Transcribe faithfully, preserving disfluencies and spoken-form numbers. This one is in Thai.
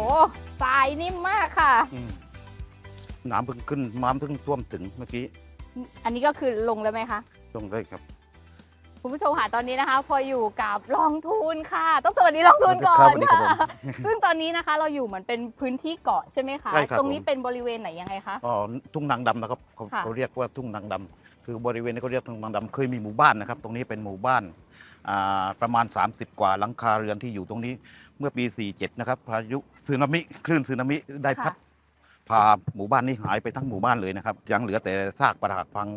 ทรายนิ่มมากค่ะอืมน้ำเพิ่งขึ้นน้ำเพิ่งท่วมถึงเมื่อกี้อันนี้ก็คือลงแล้วไหมคะลงได้ครับคุณผู้ชมค่ะตอนนี้นะคะ พออยู่กับลองทุนค่ะ ต้องสวัสดีลองทุนก่อครับนสวัสดีครัค่ะบผมซึ่งตอนนี้นะคะเราอยู่เหมือนเป็นพื้นที่เกาะใช่ไหมคะใช่ครับตรงนี้ผมเป็นบริเวณไหนยังไงคะอ๋อทุ่งนางดำนะครับเขาค่ะเขาเรียกว่าทุ่งนางดำคือบริเวณนี้เขาเรียกทุ่งนางดำเคยมีหมู่บ้านนะครับ ตรงนี้เป็นหมู่บ้านอ่าประมาณ สามสิบ กว่าหลังคาเรือนที่อยู่ตรงนี้เมื่อปี สี่เจ็ด นะครับพายุสึนามิคลื่นสึนามิได้พัดค่ะพาหมู่บ้านนี้หายไปทั้งหมู่บ้านเลยนะครับยังเหลือแต่ซากปรักหักพัง